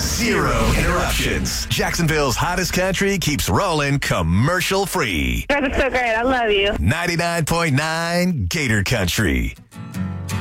Zero interruptions. Jacksonville's hottest country keeps rolling commercial free. You guys are so great. I love you. 99.9 Gator Country.